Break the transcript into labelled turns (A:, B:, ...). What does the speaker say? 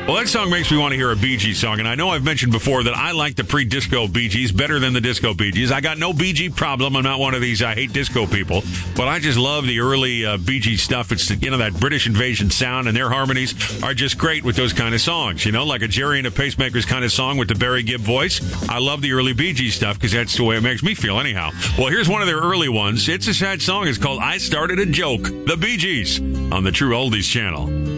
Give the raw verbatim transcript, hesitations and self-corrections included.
A: Well, that song makes me want to hear a Bee Gees song, and I know I've mentioned before that I like the pre-disco Bee Gees better than the disco Bee Gees. I got no Bee Gee problem. I'm not one of these I hate disco people, but I just love the early uh, Bee Gees stuff. It's, you know, that British invasion sound, and their harmonies are just great with those kind of songs, you know, like a Jerry and the Pacemakers kind of song with the Barry Gibb voice. I love the early Bee Gees stuff because that's the way it makes me feel anyhow. Well, here's one of their early ones. It's a sad song. It's called I Started a Joke, the Bee Gees, on the True Oldies channel.